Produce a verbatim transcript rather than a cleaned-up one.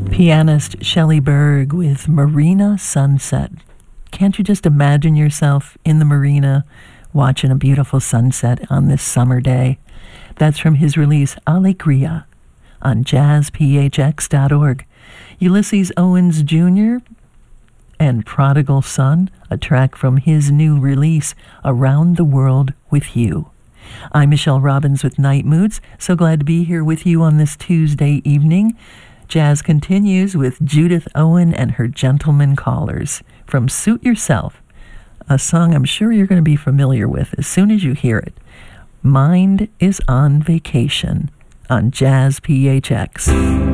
Pianist Shelley Berg with Marina Sunset. Can't you just imagine yourself in the marina watching a beautiful sunset on this summer day? That's from his release Alegria on jazz p h x dot org. Ulysses Owens Junior and Prodigal Son, a track from his new release Around the World with You. I'm Michelle Robbins with Night Moods. So glad to be here with you on this Tuesday evening. Jazz continues with Judith Owen and her Gentlemen Callers from Suit Yourself, a song I'm sure you're going to be familiar with as soon as you hear it. Mind is on Vacation on Jazz P H X.